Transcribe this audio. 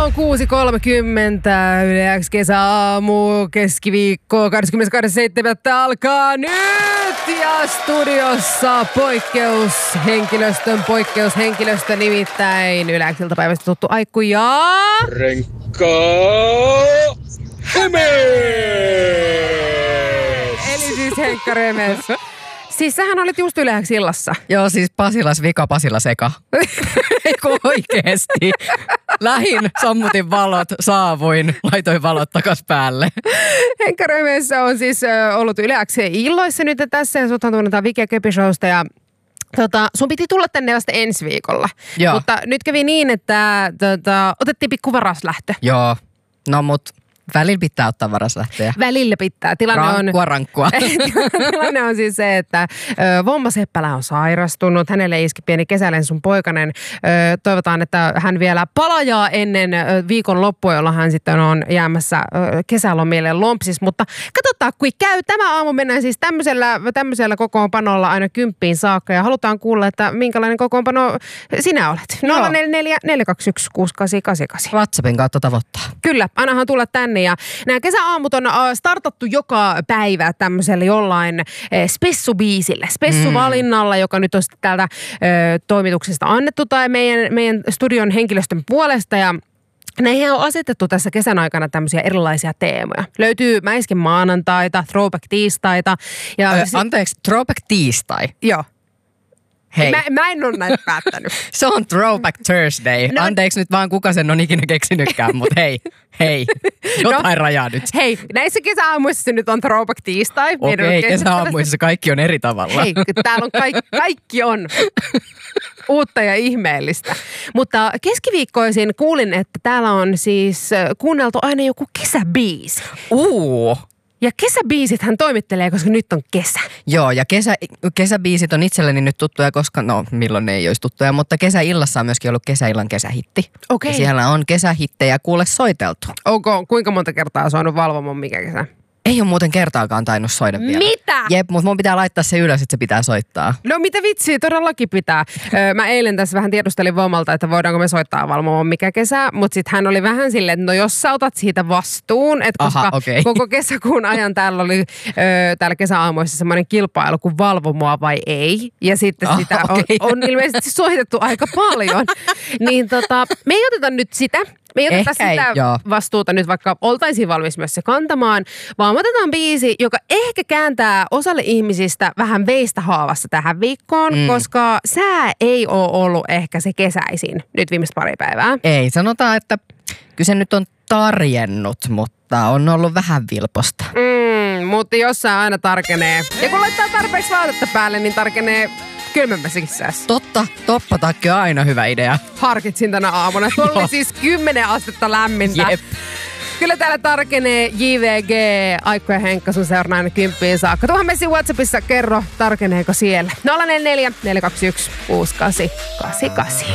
on 6.30, Yle X kesäaamu, keskiviikko, 22.7. alkaa nyt! Ja studiossa poikkeushenkilöstö, nimittäin Yle X iltapäivästä tuttu Aikku ja... Renkka Remes! Eli siis Henkka Remes. Siis sähän olit just Yle X illassa. Joo, siis Pasilas vika, Pasilas eka. Eiku oikeesti. Lähin, sammutin valot, saavuin, laitoin valot takas päälle. Henkka Remes on siis ollut Yle X illoissa nyt tässä ja suthan tunnetaan Viki ja Köpi Showsta ja sun piti tulla tänne vasta ensi viikolla. Joo. Mutta nyt kävi niin, että otettiin pikku varaslähtö. Joo, no mut välillä pitää ottaa varaslähtöjä. Välillä pitää. Rankkua. Tilanne on siis se, että Vomma Seppälä on sairastunut. Hänelle iski pieni kesälensun poikanen. Toivotaan, että hän vielä palajaa ennen viikon loppua, jolla hän sitten on jäämässä kesälomille lompsis. Mutta katsotaan, kun käy. Tämä aamu mennään siis tämmöisellä kokoonpanolla aina 10 saakka. Ja halutaan kuulla, että minkälainen kokoonpano sinä olet. 044 421 6888. WhatsAppin kautta tavoittaa. Kyllä, ainahan tulla tänne. Ja nämä kesäaamut on startattu joka päivä tämmöisellä jollain spessubiisillä, spessuvalinnalla, joka nyt on sitten täältä toimituksesta annettu tai meidän studion henkilöstön puolesta. Ja näihin on asetettu tässä kesän aikana tämmöisiä erilaisia teemoja. Löytyy mäisken maanantaita, throwback tiistaita. Ja anteeksi, throwback tiistai? Joo. Hei. Mä en ole näitä päättänyt. Se on Throwback Thursday. No, anteeksi nyt vaan kuka sen on ikinä keksinytkään, mutta hei. Jotain rajaa nyt. Hei, näissä kesäaamuissa nyt on Throwback tiistai. Okei, kesäaamuissa kaikki on eri tavalla. Hei, täällä on kaikki on uutta ja ihmeellistä. Mutta keskiviikkoisin kuulin, että täällä on siis kuunneltu aina joku kesäbiisi. Ja kesäbiisithän toimittelee, koska nyt on kesä. Joo, ja kesäbiisit on itselleni nyt tuttuja, koska milloin ne ei olisi tuttuja, mutta kesäillassa on myöskin ollut kesäillan kesähitti. Okei. Ja siellä on kesähittejä kuule soiteltu. Kuinka monta kertaa soinut Valvomon mikä kesä? Ei ole muuten kertaakaan tainnut soida vielä. Mitä? Jep, mutta mun pitää laittaa se ylös, että se pitää soittaa. No mitä vitsiä, todellakin pitää. Mä eilen tässä vähän tiedustelin Vomalta, että voidaanko me soittaa Valvomon mikä kesä, mutta sitten hän oli vähän silleen, että no jos sä otat siitä vastuun, että koska koko kesäkuun ajan täällä oli täällä kesäaamuissa semmoinen kilpailu kuin Valvo mua vai ei. Ja sitten sitä on ilmeisesti soitettu aika paljon. Niin me ei oteta nyt sitä. Me ei oteta sitä vastuuta nyt, vaikka oltaisiin valmis myös se kantamaan, vaan me otetaan biisi, joka ehkä kääntää osalle ihmisistä vähän veistä haavassa tähän viikkoon, koska sää ei ole ollut ehkä se kesäisin nyt viimeistä pari päivää. Ei, sanotaan, että kyllä se nyt on tarjennut, mutta on ollut vähän vilposta. Mutta jossain aina tarkenee. Ja kun laittaa tarpeeksi vaatetta päälle, niin tarkenee kylmemmässäkin säässä. Totta, toppatakki on aina hyvä idea. Harkitsin tänä aamuna. Tuolla oli siis 10 astetta lämmintä. Jep. Kyllä täällä tarkenee JVG, Aikku ja Henkka sun seurana aina 10 saakka. Tuohan messi WhatsAppissa, kerro, tarkeneeko siellä. 044 421 6888.